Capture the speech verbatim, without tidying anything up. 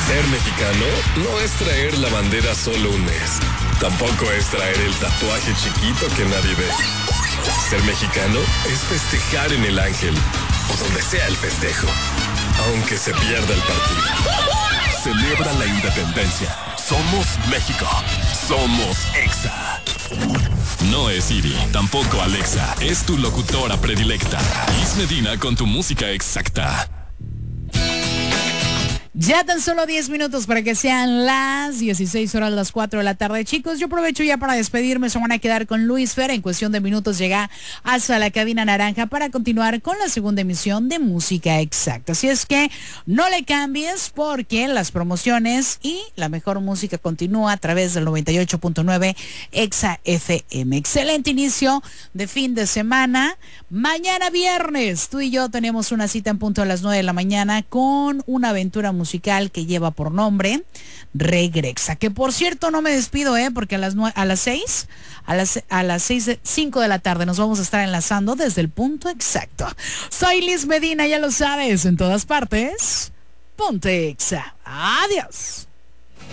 Ser mexicano no es traer la bandera solo un mes. Tampoco es traer el tatuaje chiquito que nadie ve. Ser mexicano es festejar en el Ángel o donde sea el festejo, aunque se pierda el partido. Celebra la independencia. Somos México. Somos Exa. No es Siri, tampoco Alexa. Es tu locutora predilecta. Liz Medina con tu música exacta. Ya tan solo diez minutos para que sean las dieciséis horas, las cuatro de la tarde. Chicos, yo aprovecho ya para despedirme. Se van a quedar con Luis Fer. En cuestión de minutos llega hasta la cabina naranja para continuar con la segunda emisión de Música Exacta. Así es que no le cambies porque las promociones y la mejor música continúa a través del noventa y ocho punto nueve Exa F M. Excelente inicio de fin de semana. Mañana viernes, tú y yo tenemos una cita en punto a las nueve de la mañana con una aventura musical musical que lleva por nombre Regrexa, que por cierto no me despido, eh, porque a las nue- a las seis, a las a las seis de, cinco de la tarde nos vamos a estar enlazando desde el punto exacto. Soy Liz Medina, ya lo sabes, en todas partes. Ponte Exa. Adiós.